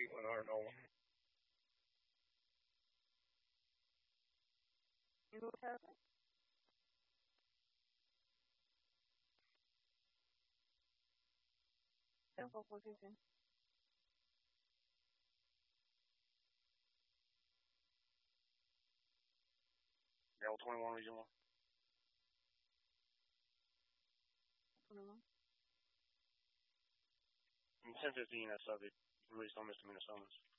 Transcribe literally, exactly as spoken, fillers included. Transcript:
one hundred oh one. You know what happened? Tempo position. L twenty-one Region one. Mm-hmm. ten fifteen, that subject released on misdemeanor summons.